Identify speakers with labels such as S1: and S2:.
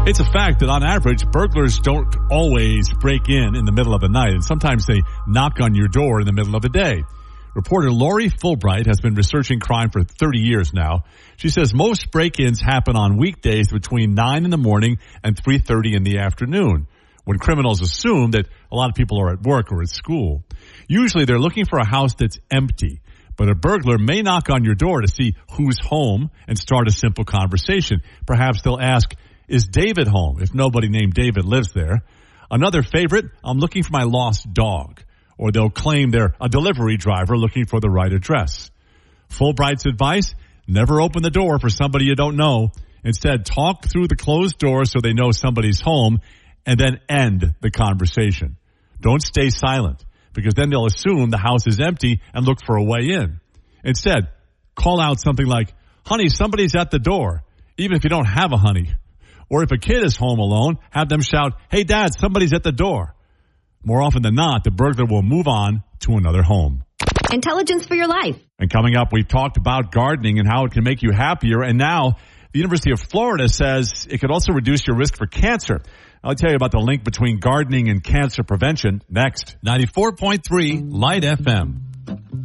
S1: It's a fact that on average, burglars don't always break in the middle of the night, and sometimes they knock on your door in the middle of the day. Reporter Lori Fulbright has been researching crime for 30 years now. She says most break-ins happen on weekdays between 9 in the morning and 3:30 in the afternoon, when criminals assume that a lot of people are at work or at school. Usually they're looking for a house that's empty, but a burglar may knock on your door to see who's home and start a simple conversation. Perhaps they'll ask, "Is David home?" if nobody named David lives there. Another favorite, "I'm looking for my lost dog." Or they'll claim they're a delivery driver looking for the right address. Fulbright's advice, never open the door for somebody you don't know. Instead, talk through the closed door so they know somebody's home, and then end the conversation. Don't stay silent, because then they'll assume the house is empty and look for a way in. Instead, call out something like, "Honey, somebody's at the door," even if you don't have a honey. Or if a kid is home alone, have them shout, "Hey, Dad, somebody's at the door." More often than not, the burglar will move on to another home.
S2: Intelligence for your life.
S1: And coming up, we've talked about gardening and how it can make you happier. And now, the University of Florida says it could also reduce your risk for cancer. I'll tell you about the link between gardening and cancer prevention next. 94.3 Light FM.